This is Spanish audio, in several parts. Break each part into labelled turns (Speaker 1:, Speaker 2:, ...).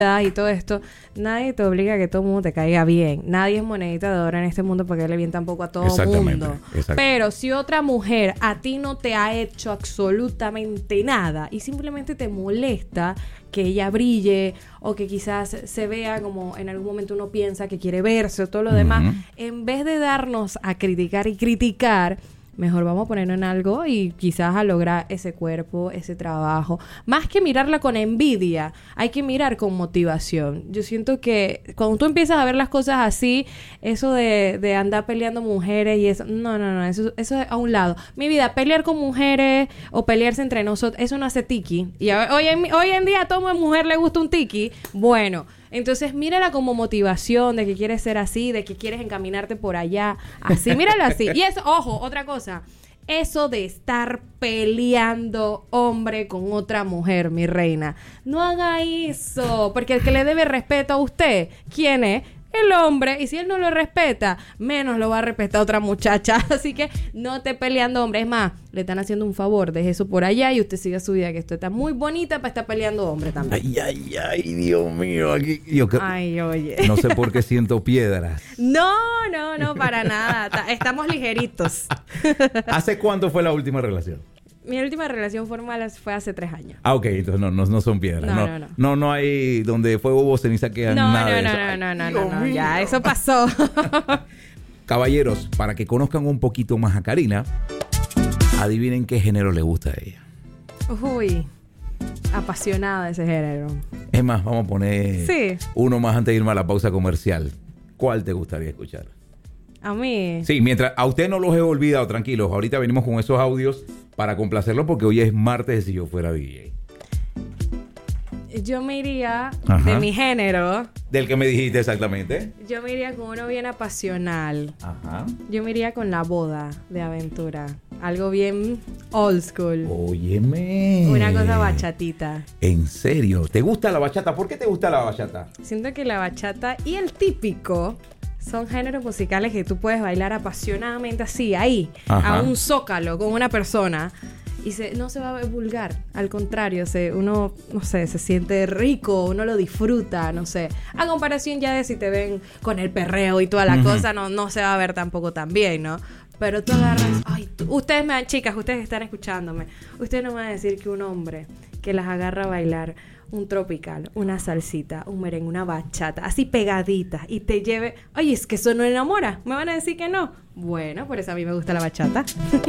Speaker 1: y todo esto, nadie te obliga a que todo el mundo te caiga bien. Nadie es monedita de oro en este mundo para caerle bien tampoco a todo el mundo. Pero si otra mujer a ti no te ha hecho absolutamente nada y simplemente te molesta que ella brille o que quizás se vea como en algún momento uno piensa que quiere verse o todo lo demás, en vez de darnos a criticar y criticar, mejor vamos a ponernos en algo y quizás a lograr ese cuerpo, ese trabajo. Más que mirarla con envidia, hay que mirar con motivación. Yo siento que cuando tú empiezas a ver las cosas así, eso de andar peleando mujeres y eso, no, eso es a un lado. Mi vida, pelear con mujeres o pelearse entre nosotros, eso no hace tiki. Y hoy en día a toda mujer le gusta un tiki. Bueno, entonces mírala como motivación de que quieres ser así, de que quieres encaminarte por allá, así, mírala así. Y eso, ojo, otra cosa, eso de estar peleando hombre con otra mujer, mi reina, no haga eso, porque el que le debe respeto a usted, ¿quién es? El hombre, y si él no lo respeta, menos lo va a respetar otra muchacha. Así que no esté peleando hombre. Es más, le están haciendo un favor, deje eso por allá y usted siga su vida, que esto está muy bonita para estar peleando hombre también.
Speaker 2: Ay, Dios mío, aquí
Speaker 1: ay, oye.
Speaker 2: No sé por qué siento piedras.
Speaker 1: No, para nada. Estamos ligeritos.
Speaker 2: ¿Hace cuánto fue la última relación?
Speaker 1: Mi última relación formal fue hace 3 años.
Speaker 2: Ah, ok, entonces no son piedras. No hay donde fuego hubo ceniza que
Speaker 1: No, ya, eso pasó.
Speaker 2: Caballeros, para que conozcan un poquito más a Karina, adivinen qué género le gusta a ella.
Speaker 1: Uy, apasionada de ese género.
Speaker 2: Es más, vamos a poner uno más antes de irme a la pausa comercial. ¿Cuál te gustaría escuchar?
Speaker 1: A mí.
Speaker 2: Sí, mientras a usted no los he olvidado, tranquilos. Ahorita venimos con esos audios para complacerlos porque hoy es martes si yo fuera DJ.
Speaker 1: Yo me iría de mi género.
Speaker 2: Del que me dijiste exactamente.
Speaker 1: Yo me iría con uno bien apasional.
Speaker 2: Ajá.
Speaker 1: Yo me iría con La Boda de Aventura. Algo bien old school.
Speaker 2: Óyeme.
Speaker 1: Una cosa bachatita.
Speaker 2: ¿En serio? ¿Te gusta la bachata? ¿Por qué te gusta la bachata?
Speaker 1: Siento que la bachata y el típico son géneros musicales que tú puedes bailar apasionadamente así, ahí, a un zócalo con una persona y no se va a ver vulgar. Al contrario, uno, no sé, se siente rico, uno lo disfruta, no sé. A comparación ya de si te ven con el perreo y toda la cosa, no se va a ver tampoco tan bien, ¿no? Pero tú agarras... chicas, ustedes que están escuchándome, ustedes no van a decir que un hombre que las agarra a bailar un tropical, una salsita, un merengue, una bachata, así pegadita, y te lleve... Oye, es que eso no enamora. ¿Me van a decir que no? Bueno, por eso a mí me gusta la bachata.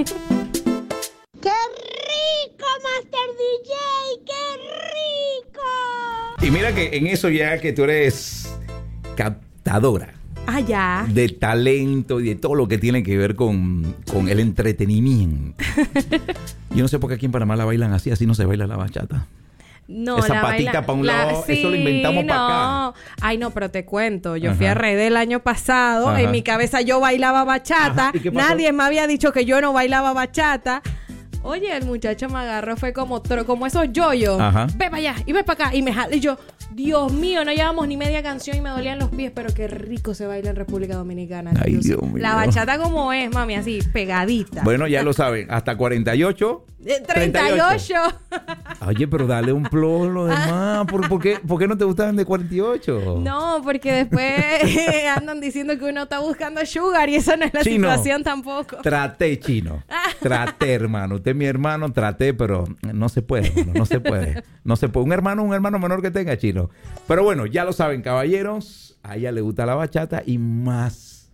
Speaker 3: ¡Qué rico, Master DJ! ¡Qué rico!
Speaker 2: Y mira que en eso ya que tú eres captadora
Speaker 1: ya.
Speaker 2: de talento y de todo lo que tiene que ver con el entretenimiento. Yo no sé por qué aquí en Panamá la bailan así no se baila la bachata.
Speaker 1: No,
Speaker 2: esa patita para un lado, eso lo inventamos para acá.
Speaker 1: Ay, no, pero te cuento. Yo fui a Redes el año pasado. En mi cabeza yo bailaba bachata. Nadie me había dicho que yo no bailaba bachata. Oye, el muchacho me agarró, fue como esos yoyos. Ve para allá y ve para acá. Y me jalé. Y yo, Dios mío, no llevamos ni media canción y me dolían los pies. Pero qué rico se baila en República Dominicana.
Speaker 2: Ay, Dios mío.
Speaker 1: La bachata como es, mami, así, pegadita.
Speaker 2: Bueno, ya lo saben. Hasta 48.
Speaker 1: 38.
Speaker 2: Oye, pero dale un plus a lo demás. ¿Por qué no te gustaban de 48?
Speaker 1: No, porque después andan diciendo que uno está buscando sugar y eso no es la situación tampoco.
Speaker 2: Traté, chino. Traté, hermano. Usted es mi hermano, traté, pero no se puede. No se puede. Un hermano menor que tenga, chino. Pero bueno, ya lo saben, caballeros. A ella le gusta la bachata y más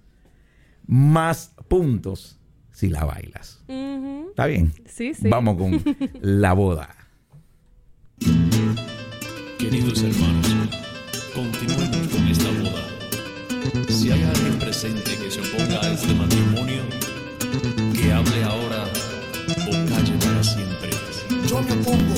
Speaker 2: puntos si la bailas. ¿Está bien?
Speaker 1: Sí.
Speaker 2: Vamos con La Boda.
Speaker 4: Queridos hermanos, continuemos con esta boda. Si hay alguien presente que se oponga a este matrimonio, que hable ahora o calle para siempre. Yo me opongo.